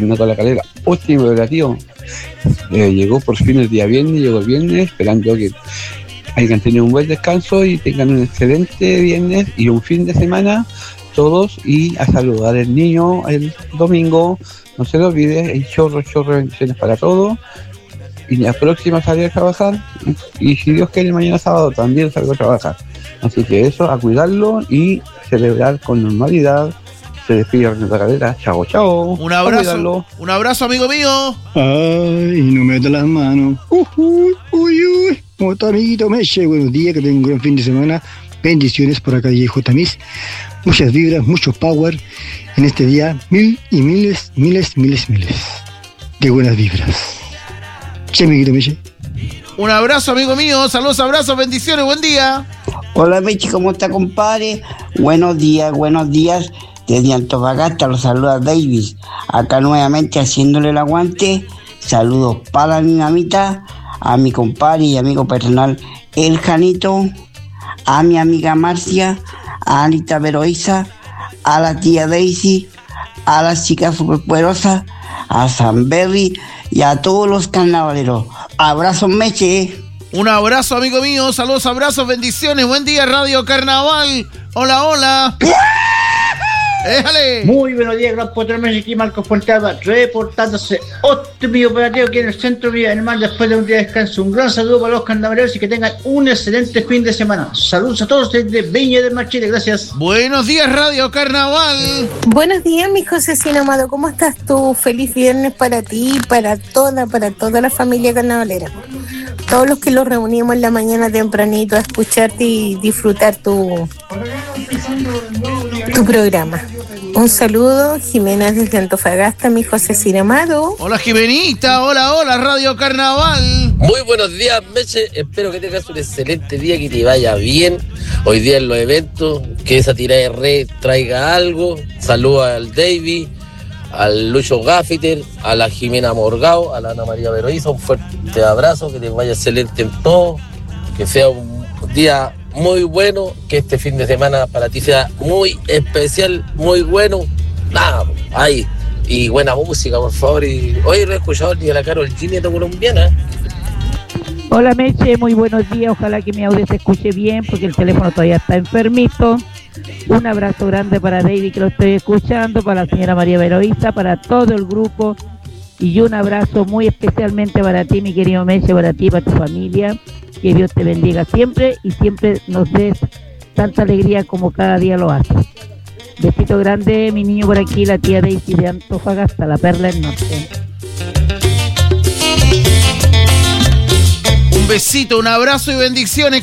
Renato La Calera, óptimo operativo. Llegó por fin el día viernes, llegó el viernes, esperando que hayan tenido un buen descanso y tengan un excelente viernes y un fin de semana todos, y a saludar al niño el domingo. No se lo olvide, hay chorro de bendiciones para todos. Y la próxima salir a trabajar, y si Dios quiere mañana sábado también salgo a trabajar. Así que eso, a cuidarlo y celebrar con normalidad. Se despide Renato Calera. Chao. Un abrazo, amigo mío. Ay, no me da las manos. Uy. ¿Cómo está, amiguito Meche? Buenos días, que tengan un gran fin de semana. Bendiciones por acá, J. Tamis. Muchas vibras, mucho power en este día. Mil y miles de buenas vibras. Sí, amiguito Meche. Un abrazo, amigo mío. Saludos, abrazos, bendiciones, buen día. Hola, Meche, ¿cómo está, compadre? Buenos días. Desde Antofagasta los saluda Davis. Acá nuevamente haciéndole el aguante. Saludos para la dinamita, a mi compadre y amigo personal, el Janito, a mi amiga Marcia, a Anita Veroiza, a la tía Daisy, a las chicas superpoderosas, a San Berry y a todos los carnavaleros. Abrazos, Meche. Un abrazo, amigo mío. Saludos, abrazos, bendiciones. Buen día, Radio Carnaval. Hola. ¡Éjale! Muy buenos días, gran Potro Meche, aquí Marcos Pontalba, reportándose óptimo operativo aquí en el centro de Villa del Mar después de un día de descanso. Un gran saludo para los carnavaleros y que tengan un excelente fin de semana. Saludos a todos desde Viña del Mar, Chile. Gracias. Buenos días, Radio Carnaval. Buenos días, mi Josecino amado. ¿Cómo estás tú? Feliz viernes para ti y para toda la familia carnavalera. Todos los que los reunimos en la mañana tempranito a escucharte y disfrutar tu programa. Un saludo, Jimena desde Antofagasta, mi Josecino amado. Hola, Jimenita. Hola, Radio Carnaval. Muy buenos días, Meche. Espero que tengas un excelente día, que te vaya bien hoy día en los eventos, que esa tirada de red traiga algo. Saludos al David, al Lucho Gaffiter, a la Jimena Morgao, a la Ana María Veroiza. Un fuerte abrazo, que te vaya excelente en todo, que sea un día muy bueno, que este fin de semana para ti sea muy especial, muy bueno. Nada, ahí. Y buena música, por favor. Y hoy no he escuchado ni a la Karol G ni a la colombiana. Hola, Meche, muy buenos días. Ojalá que mi audio se escuche bien, porque el teléfono todavía está enfermito. Un abrazo grande para David, que lo estoy escuchando, para la señora María Veroiza, para todo el grupo. Y un abrazo muy especialmente para ti, mi querido Meche, para ti, para tu familia. Que Dios te bendiga siempre y siempre nos des tanta alegría como cada día lo hace. Besito grande, mi niño por aquí, la tía Daisy de Antofagasta, la perla del norte. Un besito, un abrazo y bendiciones.